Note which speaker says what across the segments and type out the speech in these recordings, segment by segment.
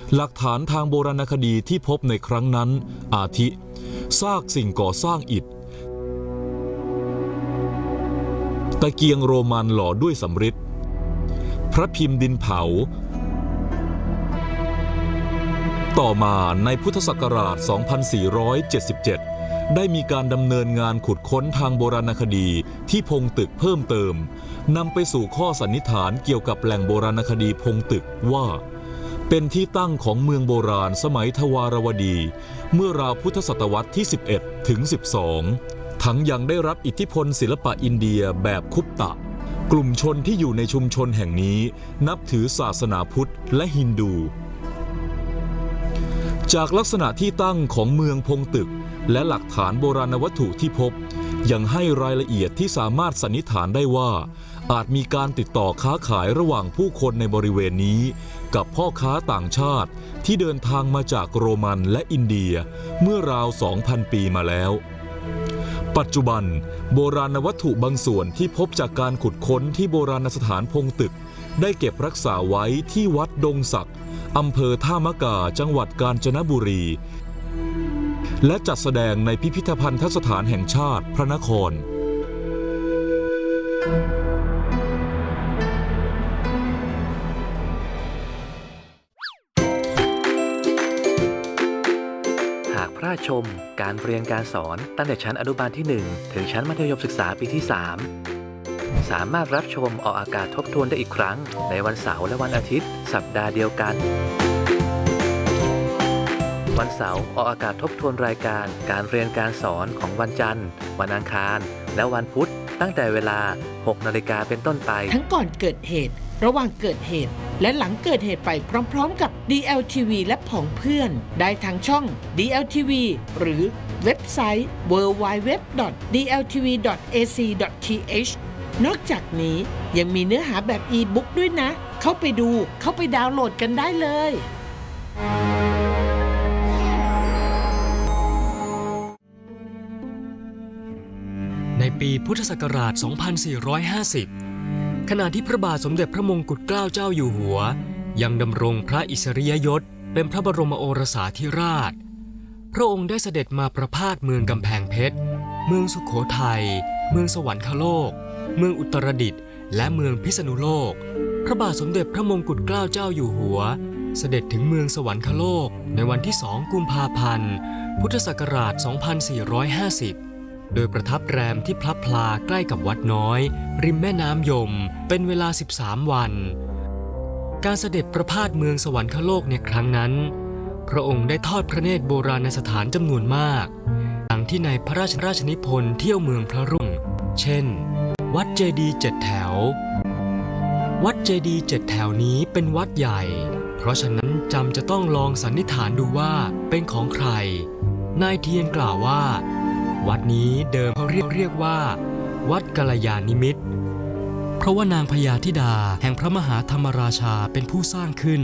Speaker 1: หลักฐานทางโบราณคดีที่พบในครั้งนั้นอาทิซากสิ่งก่อสร้างอิฐตะเกียงโรมันหล่อด้วยสำริดพระพิมพ์ดินเผาต่อมาในพุทธศักราช 2477 ได้มีการดำเนินงานขุดค้นทางโบราณคดีที่พงตึกเพิ่มเติมนำไปสู่ข้อสันนิษฐานเกี่ยวกับแหล่งโบราณคดีพงตึกว่าเป็นที่ตั้งของเมืองโบราณสมัยทวารวดีเมื่อราวพุทธศตวรรษที่ 11 ถึง 12 ทั้งยังได้รับอิทธิพลศิลปะอินเดียแบบคุปตะกลุ่มชนที่อยู่ในชุมชนแห่งนี้นับถือศาสนาพุทธและฮินดูจากลักษณะที่ตั้งของเมืองพงตึกและหลักฐานโบราณวัตถุที่พบยังให้รายละเอียดที่สามารถสันนิษฐานได้ว่าอาจมีการติดต่อค้าขายระหว่างผู้คนในบริเวณนี้กับพ่อค้าต่างชาติที่เดินทางมาจากโรมันและอินเดียเมื่อราว 2,000 ปีมาแล้วปัจจุบันโบราณวัตถุบางส่วนที่พบจากการขุดค้นที่โบราณสถานพงตึกได้เก็บรักษาไว้ที่วัดดงสักอำเภอท่ามะกาจังหวัดกาญจนบุรีและจัดแสดงในพิพิธภัณฑสถานแห่งชาติพระนคร
Speaker 2: หากพลาดชมการเรียนการสอนตั้งแต่ชั้นอนุบาลที่ 1 ถึงชั้นมัธยมศึกษาปีที่ 3 สามารถรับชมออกอากาศทบทวนได้อีกครั้งในวันเสาร์และวันอาทิตย์สัปดาห์เดียวกันวันเสาร์ออกอากาศทบทวนรายการการเรียนการสอนของวันจันทร์วันอังคารและวันพุธตั้งแต่เวลา 6 นาฬิกาเป็นต้นไป
Speaker 3: ทั้งก่อนเกิดเหตุระหว่างเกิดเหตุและหลังเกิดเหตุไปพร้อมๆกับ DLTV และผองเพื่อนได้ทางช่อง DLTV หรือเว็บไซต์ www.dltv.ac.th นอกจากนี้ยังมีเนื้อหาแบบอีบุ๊กด้วยนะเข้าไปดูเข้าไปดาวน์โหลดกันได้เลย
Speaker 4: ในปีพุทธศักราช 2450 ขณะที่พระบาทสมเด็จพระมงกุฎเกล้าเจ้าอยู่หัวยังดำรงพระอิสริยยศเป็นพระบรมโอรสาธิราชพระองค์ได้เสด็จมาประพาสเมืองกำแพงเพชรเมืองสุโขทัยเมืองสวรรคโลกเมืองอุตรดิตถ์และเมืองพิษณุโลกพระบาทสมเด็จพระมงกุฎเกล้าเจ้าอยู่หัวเสด็จถึงเมืองสวรรคโลกในวันที่ 2 กุมภาพันธ์ พุทธศักราช 2450 โดยประทับแรมที่พลับพลาใกล้กับวัดน้อยริมแม่น้ำยมเป็นเวลา 13 วันการเสด็จประพาสเมืองสวรรคโลกในครั้งนั้นพระองค์ได้ทอดพระเนตรโบราณสถานจำนวนมากดังที่ในพระราชนิพนธ์เที่ยวเมืองพระรุ่งเช่นวัดเจดีย์7 แถววัดเจดีย์7 แถวนี้เป็นวัดใหญ่เพราะฉะนั้นจะต้องลองสันนิษฐานดูว่าเป็นของใครนายเทียนกล่าวว่าวัดนี้เดิมเขาเรียกว่าวัดกัลยาณิมิตรเพราะว่านางพญาธิดาแห่งพระมหาธรรมราชาเป็นผู้สร้างขึ้น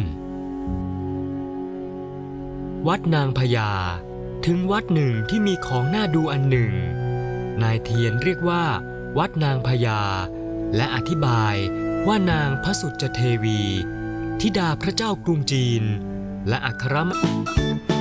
Speaker 4: วัดนางพญาถึงวัดหนึ่งที่มีของน่าดูอันหนึ่งนายเทียนเรียกว่าวัดนางพญาและอธิบายว่านางพระสุจเทวีธิดาพระเจ้ากรุงจีนและอัคร